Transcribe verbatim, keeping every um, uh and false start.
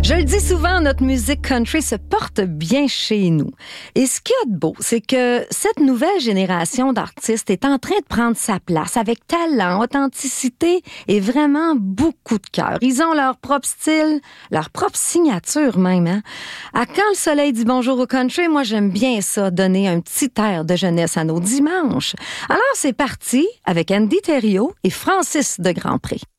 Je le dis souvent, notre musique country se porte bien chez nous. Et ce qu'il y a de beau, c'est que cette nouvelle génération d'artistes est en train de prendre sa place avec talent, authenticité et vraiment beaucoup de cœur. Ils ont leur propre style, leur propre signature même. Hein? À Quand le soleil dit bonjour au country, moi j'aime bien ça, donner un petit air de jeunesse à nos dimanches. Alors c'est parti avec Andy Thériault et Francis de Grandpré.